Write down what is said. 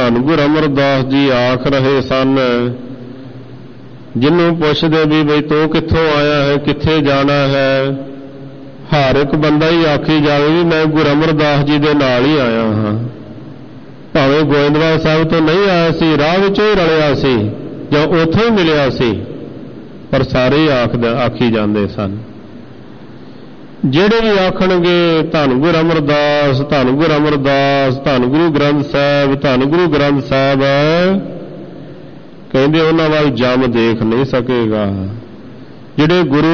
ਧੰਨ ਗੁਰੂ ਅਮਰਦਾਸ ਜੀ ਆਖ ਰਹੇ ਸਨ। ਜਿਹਨੂੰ ਪੁੱਛਦੇ ਵੀ ਬਈ ਤੂੰ ਕਿੱਥੋਂ ਆਇਆ ਹੈ, ਕਿੱਥੇ ਜਾਣਾ ਹੈ, ਹਰ ਇੱਕ ਬੰਦਾ ਹੀ ਆਖੀ ਜਾਵੇ ਵੀ ਮੈਂ ਗੁਰੂ ਅਮਰਦਾਸ ਜੀ ਦੇ ਨਾਲ ਹੀ ਆਇਆ ਹਾਂ। ਭਾਵੇਂ ਗੋਇੰਦਵਾਲ ਸਾਹਿਬ ਤੋਂ ਨਹੀਂ ਆਇਆ ਸੀ, ਰਾਹ ਵਿੱਚੋਂ ਹੀ ਰਲਿਆ ਸੀ ਜਾਂ ਉੱਥੋਂ ਹੀ ਮਿਲਿਆ ਸੀ, ਪਰ ਸਾਰੇ ਹੀ ਆਖੀ ਜਾਂਦੇ ਸਨ। ਜਿਹੜੇ ਵੀ ਆਖਣਗੇ ਧੰਨ ਗੁਰੂ ਅਮਰਦਾਸ, ਧੰਨ ਗੁਰੂ ਅਮਰਦਾਸ, ਧੰਨ ਗੁਰੂ ਗ੍ਰੰਥ ਸਾਹਿਬ, ਧੰਨ ਗੁਰੂ ਗ੍ਰੰਥ ਸਾਹਿਬ, ਕਹਿੰਦੇ ਉਹਨਾਂ ਵੱਲ ਜਮ ਦੇਖ ਨਹੀਂ ਸਕੇਗਾ। ਜਿਹੜੇ ਗੁਰੂ